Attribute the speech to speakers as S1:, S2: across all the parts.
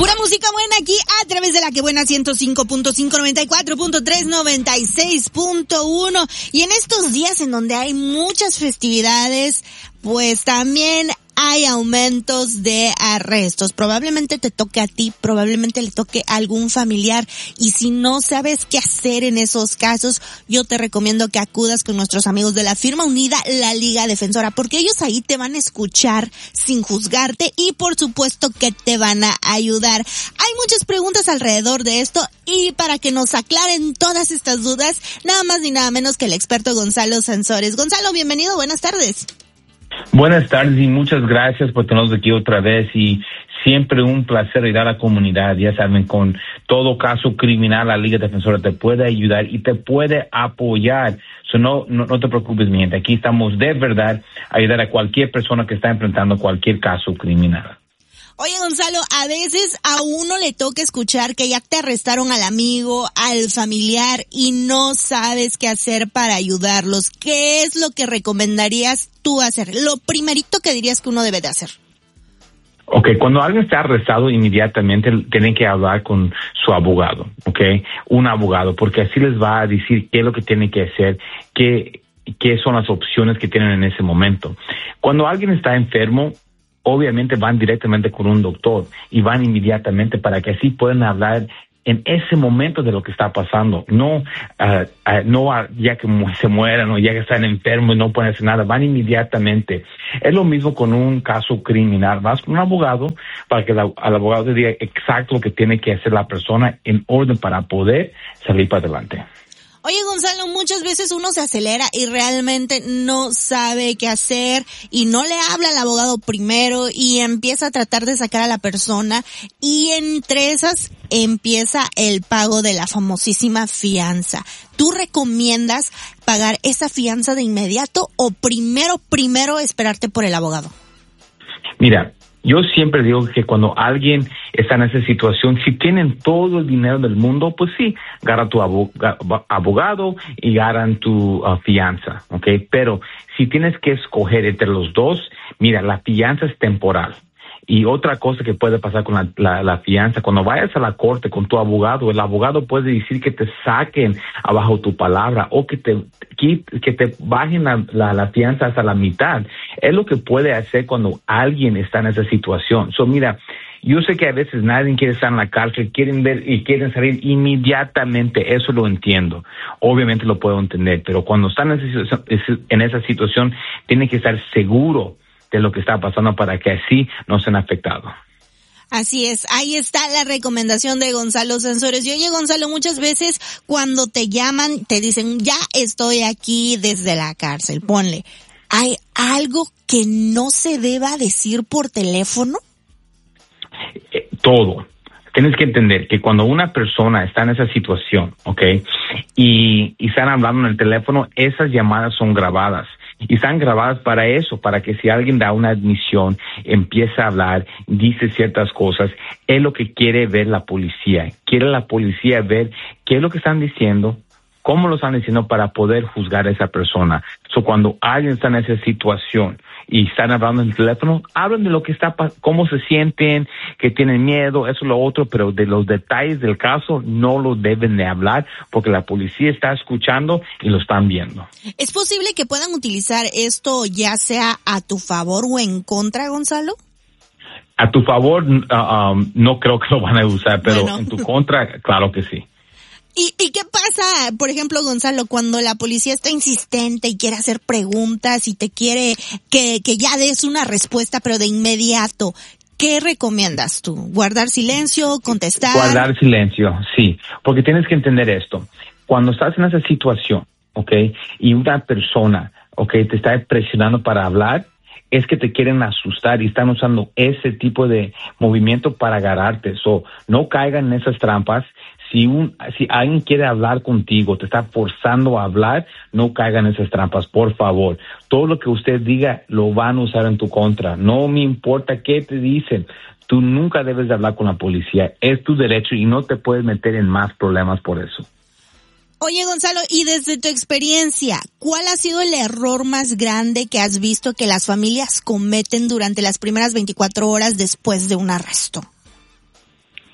S1: Pura música buena aquí a través de la que buena 105.5, 94.3, 96.1. Y en estos días en donde hay muchas festividades, pues también hay aumentos de arrestos. Probablemente te toque a ti, probablemente le toque a algún familiar. Y si no sabes qué hacer en esos casos, yo te recomiendo que acudas con nuestros amigos de la firma unida, la Liga Defensora, porque ellos ahí te van a escuchar sin juzgarte y por supuesto que te van a ayudar. Hay muchas preguntas alrededor de esto y para que nos aclaren todas estas dudas, nada más ni nada menos que el experto Gonzalo Sansores. Gonzalo, bienvenido, buenas tardes.
S2: Buenas tardes y muchas gracias por tenernos aquí otra vez y siempre un placer ayudar a la comunidad. Ya saben, con todo caso criminal la Liga Defensora te puede ayudar y te puede apoyar. No te preocupes, mi gente. Aquí estamos de verdad a ayudar a cualquier persona que está enfrentando cualquier caso criminal.
S1: Oye, Gonzalo, a veces a uno le toca escuchar que ya te arrestaron al amigo, al familiar y no sabes qué hacer para ayudarlos. ¿Qué es lo que recomendarías tú hacer? Lo primerito que dirías que uno debe de hacer.
S2: Okay, cuando alguien está arrestado, inmediatamente tienen que hablar con su abogado, okay, un abogado, porque así les va a decir qué es lo que tienen que hacer, qué son las opciones que tienen en ese momento. Cuando alguien está enfermo, obviamente van directamente con un doctor y van inmediatamente para que así puedan hablar en ese momento de lo que está pasando. No ya que se mueran o ya que están enfermos y no pueden hacer nada, van inmediatamente. Es lo mismo con un caso criminal. Vas con un abogado para que al abogado te diga exacto lo que tiene que hacer la persona en orden para poder salir para adelante.
S1: Oye, Gonzalo, muchas veces uno se acelera y realmente no sabe qué hacer y no le habla al abogado primero y empieza a tratar de sacar a la persona y entre esas empieza el pago de la famosísima fianza. ¿Tú recomiendas pagar esa fianza de inmediato o primero esperarte por el abogado?
S2: Mira, yo siempre digo que cuando alguien está en esa situación, si tienen todo el dinero del mundo, pues sí, agarra tu abogado y agarran tu fianza, ¿ok? Pero si tienes que escoger entre los dos, mira, la fianza es temporal. Y otra cosa que puede pasar con la fianza, cuando vayas a la corte con tu abogado, el abogado puede decir que te saquen abajo tu palabra o que te bajen la fianza hasta la mitad. Es lo que puede hacer cuando alguien está en esa situación. Mira, yo sé que a veces nadie quiere estar en la cárcel, quieren ver y quieren salir inmediatamente, eso lo entiendo. Obviamente lo puedo entender, pero cuando están en esa situación, tienen que estar seguro de lo que está pasando para que así no sean afectados.
S1: Así es, ahí está la recomendación de Gonzalo Sansores. Y oye, Gonzalo, muchas veces cuando te llaman, te dicen, ya estoy aquí desde la cárcel, ponle. ¿Hay algo que no se deba decir por teléfono?
S2: Todo. Tienes que entender que cuando una persona está en esa situación, ¿ok? Y están hablando en el teléfono, esas llamadas son grabadas. Y están grabadas para eso, para que si alguien da una admisión, empieza a hablar, dice ciertas cosas, es lo que quiere ver la policía. Quiere la policía ver qué es lo que están diciendo, cómo lo están diciendo para poder juzgar a esa persona. Cuando alguien está en esa situación y están hablando en el teléfono, hablan de lo que está, cómo se sienten, que tienen miedo, eso lo otro, pero de los detalles del caso no lo deben de hablar porque la policía está escuchando y lo están viendo.
S1: ¿Es posible que puedan utilizar esto ya sea a tu favor o en contra, Gonzalo?
S2: A tu favor, no creo que lo van a usar, pero bueno, en tu contra, claro que sí.
S1: ¿Y qué pasa, por ejemplo, Gonzalo, cuando la policía está insistente y quiere hacer preguntas y te quiere que ya des una respuesta, pero de inmediato? ¿Qué recomiendas tú? ¿Guardar silencio? ¿Contestar?
S2: Guardar silencio, sí. Porque tienes que entender esto. Cuando estás en esa situación, ¿ok? Y una persona, ¿ok? Te está presionando para hablar, es que te quieren asustar y están usando ese tipo de movimiento para agarrarte. No caigan en esas trampas. Si alguien quiere hablar contigo, te está forzando a hablar, no caigan en esas trampas, por favor. Todo lo que usted diga lo van a usar en tu contra. No me importa qué te dicen. Tú nunca debes de hablar con la policía. Es tu derecho y no te puedes meter en más problemas por eso.
S1: Oye, Gonzalo, y desde tu experiencia, ¿cuál ha sido el error más grande que has visto que las familias cometen durante las primeras 24 horas después de un arresto?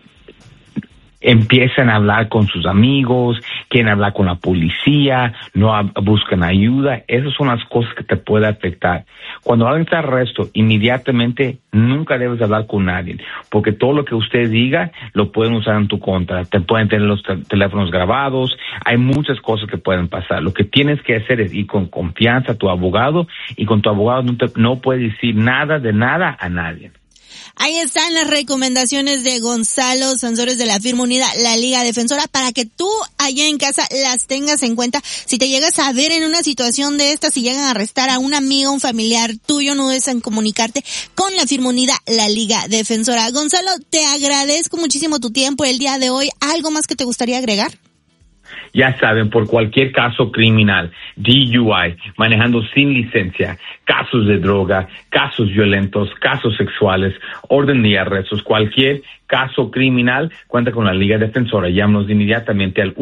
S2: empiezan a hablar con sus amigos, quieren hablar con la policía, no buscan ayuda. Esas son las cosas que te pueden afectar. Cuando alguien está arresto, inmediatamente nunca debes hablar con nadie, porque todo lo que usted diga lo pueden usar en tu contra. Te pueden tener los teléfonos grabados, hay muchas cosas que pueden pasar. Lo que tienes que hacer es ir con confianza a tu abogado, y con tu abogado no puedes decir nada de nada a nadie.
S1: Ahí están las recomendaciones de Gonzalo Sansores de la firma unida La Liga Defensora, para que tú allá en casa las tengas en cuenta. Si te llegas a ver en una situación de esta, si llegan a arrestar a un amigo, un familiar tuyo, no dudes en comunicarte con la firma unida La Liga Defensora. Gonzalo, te agradezco muchísimo tu tiempo el día de hoy. ¿Algo más que te gustaría agregar?
S2: Ya saben, por cualquier caso criminal, DUI, manejando sin licencia, casos de droga, casos violentos, casos sexuales, orden de arrestos, cualquier caso criminal, cuenta con la Liga Defensora. Llámanos inmediatamente al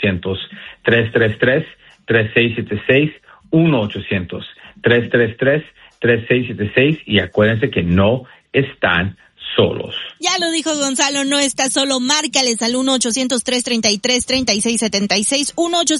S2: 1-800-333-3676, 1-800-333-3676, y acuérdense que no están solos.
S1: Ya lo dijo Gonzalo, no está solo. Márcales al 1-800-333-3676,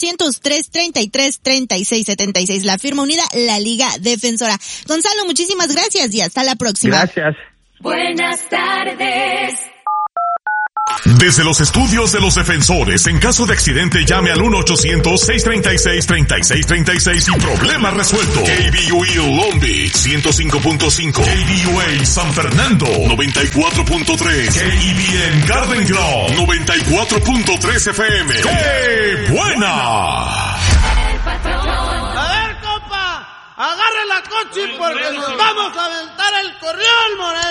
S1: 1-800-333-3676. La firma unida, La Liga Defensora. Gonzalo, muchísimas gracias y hasta la próxima.
S2: Gracias.
S3: Buenas tardes.
S4: Desde los estudios de los defensores, en caso de accidente, llame al 1-800-636-3636 y problema resuelto. KBUE Long Beach 105.5, KBUA San Fernando 94.3, KEBN Garden Grove 94.3 FM. ¡Qué buena!
S5: A ver, compa, agarre la coche porque nos vamos a aventar el corrión, Moreno.